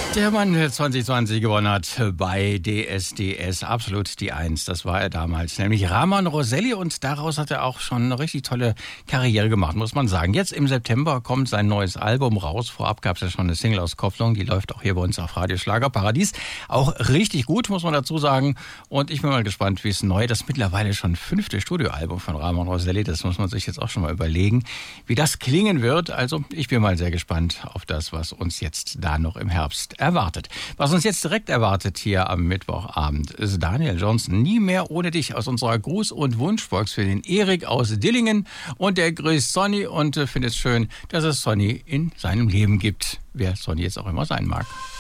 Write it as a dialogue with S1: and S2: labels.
S1: Der Mann, der 2020 gewonnen hat bei DSDS, absolut die Eins, das war er damals, nämlich Ramon Roselli, und daraus hat er auch schon eine richtig tolle Karriere gemacht, muss man sagen. Jetzt im September kommt sein neues Album raus, vorab gab es ja schon eine Single-Auskopplung, die läuft auch hier bei uns auf Radio Schlagerparadies, auch richtig gut, muss man dazu sagen, und ich bin mal gespannt, wie es neu, das mittlerweile schon 5. Studioalbum von Ramon Roselli, das muss man sich jetzt auch schon mal überlegen, wie das klingen wird, also ich bin mal sehr gespannt auf das, was uns jetzt da noch im Herbst erwartet. Was uns jetzt direkt erwartet hier am Mittwochabend ist Daniel Johnston, Nie mehr ohne dich, aus unserer Gruß- und Wunschbox für den Erik aus Dillingen, und der grüßt Sonny und findet es schön, dass es Sonny in seinem Leben gibt, wer Sonny jetzt auch immer sein mag.